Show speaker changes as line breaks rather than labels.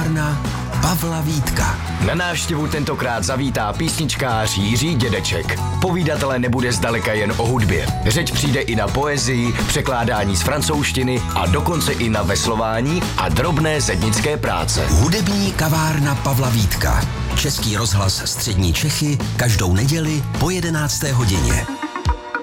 kavárna Pavla Vítka.
Na návštěvu tentokrát zavítá písničkář Jiří Dědeček. Povídatelé nebude zdaleka jen o hudbě. Řeč přijde i na poezii, překládání z francouzštiny a dokonce i na veslování a drobné zednické práce.
Hudební kavárna Pavla Vítka. Český rozhlas Střední Čechy každou neděli po 11. hodině.